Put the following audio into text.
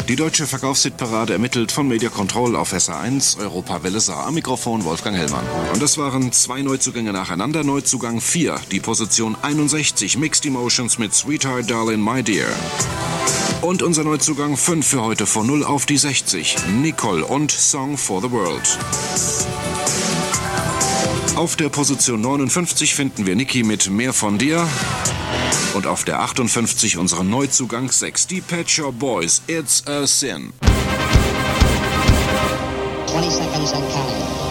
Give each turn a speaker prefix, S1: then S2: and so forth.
S1: Die deutsche Verkaufshitparade ermittelt von Media Control auf SR1, Europawelle Saar. Am Mikrofon Wolfgang Hellmann. Und das waren 2 Neuzugänge nacheinander. Neuzugang 4, die Position 61, Mixed Emotions mit Sweetheart Darling My Dear. Und unser Neuzugang 5 für heute von 0 auf die 60, Nicole und Song for the World. Auf der Position 59 finden wir Niki mit Mehr von dir. Und auf der 58 unseren Neuzugang 6, die Pet Shop Boys, It's a Sin.
S2: 20 seconds and counting.